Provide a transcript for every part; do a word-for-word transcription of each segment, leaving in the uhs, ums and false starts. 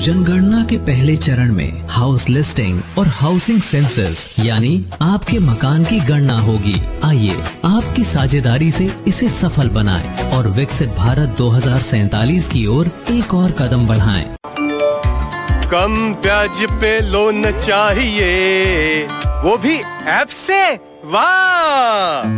जनगणना के पहले चरण में हाउस लिस्टिंग और हाउसिंग सेंसस यानी आपके मकान की गणना होगी। आइए आपकी साझेदारी से इसे सफल बनाएं और विकसित भारत दो हज़ार सैतालीस की ओर एक और कदम बढ़ाएं। कम ब्याज पे लोन चाहिए, वो भी ऐप से। वाह,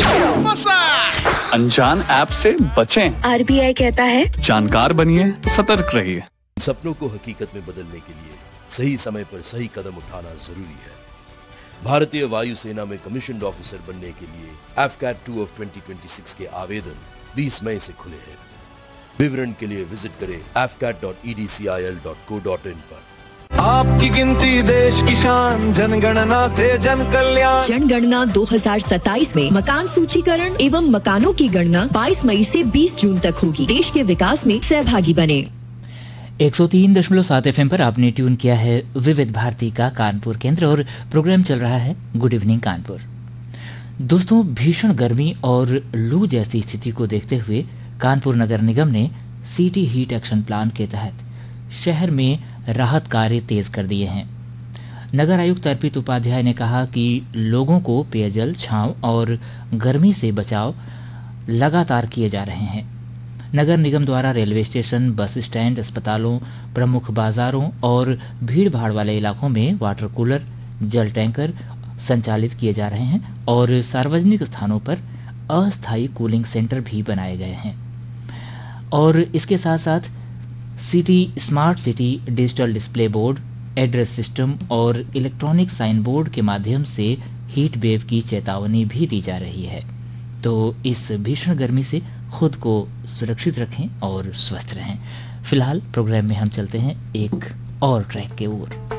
अनजान ऐप से बचें। आरबीआई कहता है जानकार बनिए, सतर्क रहिए। सपनों को हकीकत में बदलने के लिए सही समय पर सही कदम उठाना जरूरी है। भारतीय वायुसेना में कमीशन्ड ऑफिसर बनने के लिए F cat two of twenty twenty six के आवेदन बीस मई से खुले हैं। विवरण के लिए विजिट करें F cat dot E D C I L dot co dot in पर। आपकी गिनती देश की शान, जनगणना से जन कल्याण। जनगणना दो हज़ार सत्ताईस में मकान सूचीकरण एवं मकानों की गणना बाईस मई से बीस जून तक होगी। देश के विकास में सहभागी बने। एक सौ तीन दशमलव सात एफ एम पर आपने ट्यून किया है विविध भारती का कानपुर केंद्र और प्रोग्राम चल रहा है गुड इवनिंग कानपुर। दोस्तों, भीषण गर्मी और लू जैसी स्थिति को देखते हुए कानपुर नगर निगम ने सिटी हीट एक्शन प्लान के तहत शहर में राहत कार्य तेज कर दिए हैं। नगर आयुक्त अर्पित उपाध्याय ने कहा कि लोगों को पेयजल, छांव और गर्मी से बचाव लगातार किए जा रहे हैं। नगर निगम द्वारा रेलवे स्टेशन, बस स्टैंड, अस्पतालों, प्रमुख बाजारों और भीड़ भाड़ वाले इलाकों में वाटर कूलर, जल टैंकर संचालित किए जा रहे हैं और सार्वजनिक स्थानों पर अस्थायी कूलिंग सेंटर भी बनाए गए हैं। और इसके साथ साथ city smart city digital display board, address system और इलेक्ट्रॉनिक साइन बोर्ड के माध्यम से हीट वेव की चेतावनी भी दी जा रही है। तो इस भीषण गर्मी से खुद को सुरक्षित रखें और स्वस्थ रहें। फिलहाल प्रोग्राम में हम चलते हैं एक और ट्रैक के ओर।